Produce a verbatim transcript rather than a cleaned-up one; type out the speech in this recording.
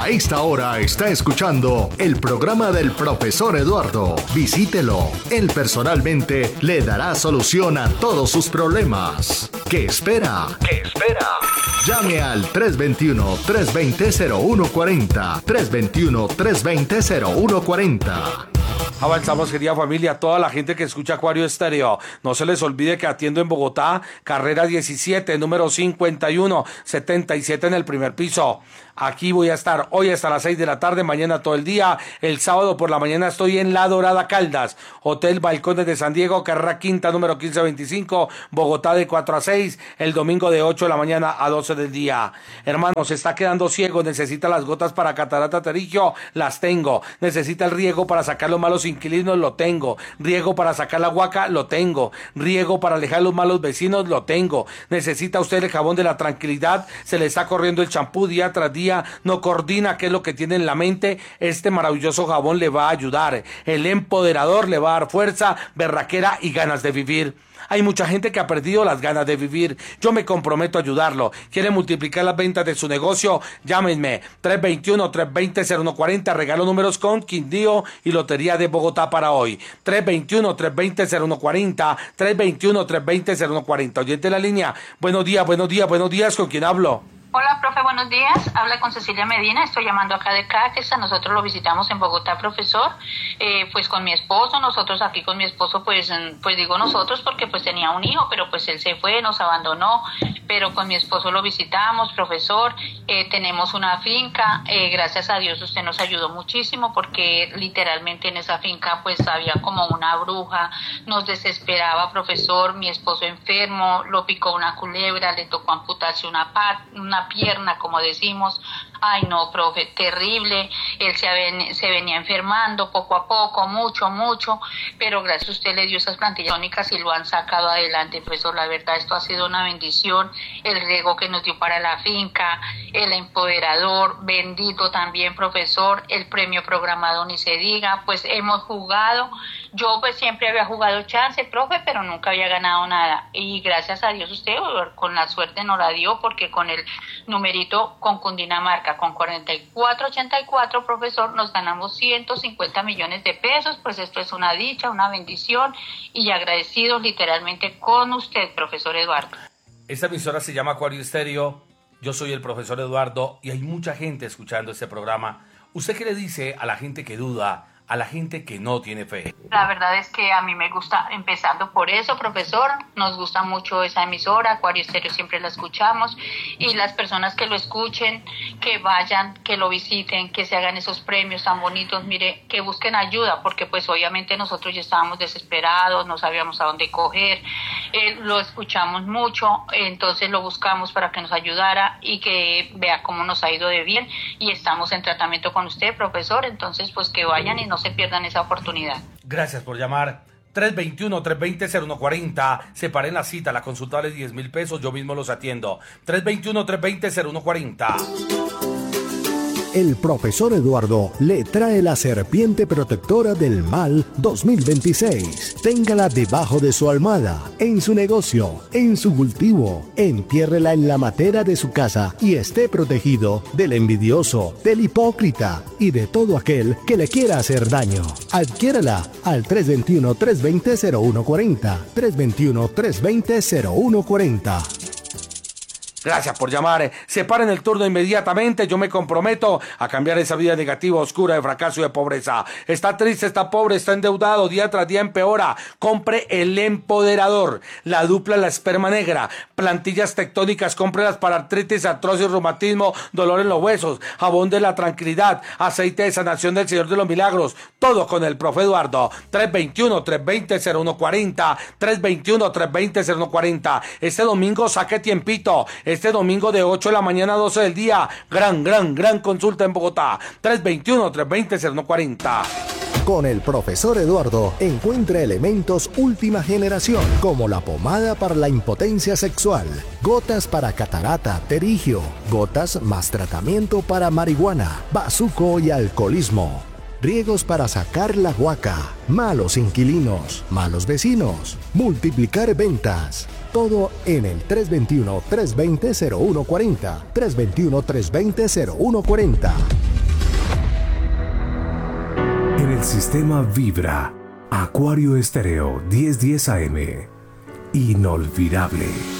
A esta hora está escuchando el programa del profesor Eduardo. Visítelo. Él personalmente le dará solución a todos sus problemas. ¿Qué espera? ¿Qué espera? Llame al tres dos uno, tres dos cero, cero uno cuatro cero, tres dos uno, tres dos cero, cero uno cuatro cero. Avanzamos, querida familia, toda la gente que escucha Acuario Estéreo. No se les olvide que atiendo en Bogotá, carrera diecisiete, número cincuenta y uno setenta y siete en el primer piso. Aquí voy a estar hoy hasta las seis de la tarde, mañana todo el día. El sábado por la mañana estoy en La Dorada Caldas, Hotel Balcones de San Diego, carrera quinta, número quince veinticinco, Bogotá de cuatro a seis. El domingo de ocho de la mañana a doce del día. Hermano, se está quedando ciego, necesita las gotas para catarata pterigio, las tengo. Necesita el riego para sacar los malos inquilinos, lo tengo. Riego para sacar la huaca, lo tengo. Riego para alejar los malos vecinos, lo tengo. Necesita usted el jabón de la tranquilidad, se le está corriendo el champú día tras día, no coordina qué es lo que tiene en la mente. Este maravilloso jabón le va a ayudar. El empoderador le va a dar fuerza, berraquera y ganas de vivir. Hay mucha gente que ha perdido las ganas de vivir. Yo me comprometo a ayudarlo. ¿Quiere multiplicar las ventas de su negocio? Llámenme. tres dos uno, tres dos cero, cero uno cuatro cero. Regalo números con Quindío y Lotería de Bogotá para hoy. tres dos uno, tres dos cero, cero uno cuatro cero. tres dos uno, tres dos cero, cero uno cuatro cero. Oyente de la línea. Buenos días, buenos días, buenos días. ¿Con quién hablo? Hola, profe, buenos días. Habla con Cecilia Medina. Estoy llamando acá de Cáqueza. Nosotros lo visitamos en Bogotá, profesor. Eh, pues con mi esposo, nosotros aquí con mi esposo, pues, pues digo nosotros porque pues tenía un hijo, pero pues él se fue, nos abandonó. Pero con mi esposo lo visitamos, profesor. Eh, tenemos una finca. Eh, gracias a Dios usted nos ayudó muchísimo porque literalmente en esa finca pues había como una bruja. Nos desesperaba, profesor. Mi esposo enfermo, lo picó una culebra, le tocó amputarse una pata, una pierna, como decimos. Ay no, profe, terrible. Él se, ven, se venía enfermando poco a poco, mucho, mucho, pero gracias a usted le dio esas plantillas tónicas y lo han sacado adelante, profesor. La verdad, esto ha sido una bendición. El riego que nos dio para la finca, el empoderador, bendito también, profesor. El premio programado ni se diga. Pues hemos jugado. Yo pues siempre había jugado chance, profe, pero nunca había ganado nada. Y gracias a Dios usted con la suerte nos la dio, porque con el numerito con Cundinamarca, con cuarenta y cuatro ochenta y cuatro, profesor, nos ganamos ciento cincuenta millones de pesos. Pues esto es una dicha, una bendición, y agradecidos literalmente con usted, profesor Eduardo. Esta emisora se llama Acuario Estéreo. Yo soy el profesor Eduardo y hay mucha gente escuchando este programa. ¿Usted qué le dice a la gente que duda, a la gente que no tiene fe? La verdad es que a mí me gusta, empezando por eso, profesor, nos gusta mucho esa emisora, Acuario Estéreo siempre la escuchamos, y las personas que lo escuchen, que vayan, que lo visiten, que se hagan esos premios tan bonitos, mire, que busquen ayuda, porque pues obviamente nosotros ya estábamos desesperados, no sabíamos a dónde coger, eh, lo escuchamos mucho, entonces lo buscamos para que nos ayudara y que vea cómo nos ha ido de bien, y estamos en tratamiento con usted, profesor, entonces pues que vayan y no se pierdan esa oportunidad. Gracias por llamar. tres dos uno, tres dos cero, cero uno cuatro cero. Separen la cita, la consulta vale diez mil pesos, yo mismo los atiendo. tres dos uno, tres dos cero, cero uno cuatro cero. El profesor Eduardo le trae la serpiente protectora del mal dos mil veintiséis. Téngala debajo de su almohada, en su negocio, en su cultivo. Entiérrela en la matera de su casa y esté protegido del envidioso, del hipócrita y de todo aquel que le quiera hacer daño. Adquiérala al tres dos uno, tres dos cero, cero uno cuatro cero. tres dos uno, tres dos cero, cero uno cuatro cero. Gracias por llamar. Separen el turno inmediatamente. Yo me comprometo a cambiar esa vida negativa, oscura, de fracaso y de pobreza. Está triste, está pobre, está endeudado, día tras día empeora. Compre el empoderador, la dupla, la esperma negra, plantillas tectónicas, cómprelas para artritis, artrosis, reumatismo, dolor en los huesos, jabón de la tranquilidad, aceite de sanación del Señor de los Milagros. Todo con el profe Eduardo. tres dos uno, tres dos cero, cero uno cuatro cero. tres dos uno, tres dos cero, cero uno cuatro cero. Este domingo saque tiempito. Este domingo de ocho de la mañana a doce del día, gran, gran, gran consulta en Bogotá. tres dos uno, tres dos cero, cero uno cuatro cero. Con el profesor Eduardo encuentra elementos última generación, como la pomada para la impotencia sexual, gotas para catarata, pterigio, gotas más tratamiento para marihuana, bazuco y alcoholismo, riegos para sacar la huaca, malos inquilinos, malos vecinos, multiplicar ventas. Todo en el tres dos uno, tres dos cero, cero uno cuatro cero. tres dos uno, tres dos cero, cero uno cuatro cero. El sistema vibra. Acuario Estéreo diez diez A M. Inolvidable.